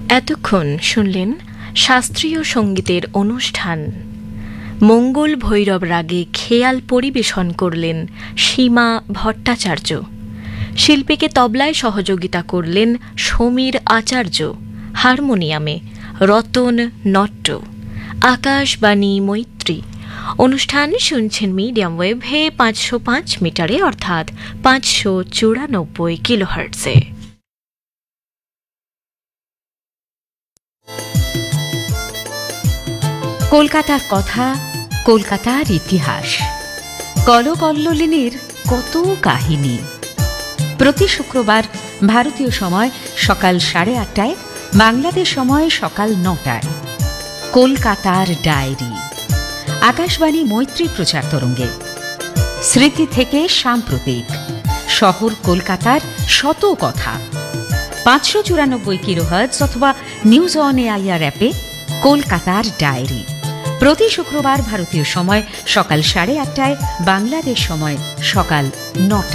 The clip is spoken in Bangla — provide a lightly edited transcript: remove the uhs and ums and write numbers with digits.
এতক্ষণ শুনলেন শাস্ত্রীয় সঙ্গীতের অনুষ্ঠান। মঙ্গল ভৈরব রাগে খেয়াল পরিবেশন করলেন সীমা ভট্টাচার্য। শিল্পীকে তবলায় সহযোগিতা করলেন সমীর আচার্য, হারমোনিয়ামে রতন নট্ট। আকাশবাণী মৈত্রী অনুষ্ঠান শুনছেন মিডিয়াম ওয়েভে 505 মিটারে অর্থাৎ 594 কিলোহার্টজে। কলকাতার কথা, কলকাতার ইতিহাস, কলকল্লোলিনীর কত কাহিনী। প্রতি শুক্রবার ভারতীয় সময় সকাল 8:30টায়, বাংলাদেশ সময় সকাল 9টায় কলকাতার ডায়েরি, আকাশবাণী মৈত্রী প্রচার তরঙ্গে। স্মৃতি থেকে সাম্প্রতিক, শহর কলকাতার শত কথা। 594 কিলোহার্টজ অথবা নিউজ অন এআইআর অ্যাপে কলকাতার ডায়েরি। প্রতি শুক্রবার ভারতীয় সময় সকাল 8:30টায়, বাংলাদেশ সময় সকাল 9টায়।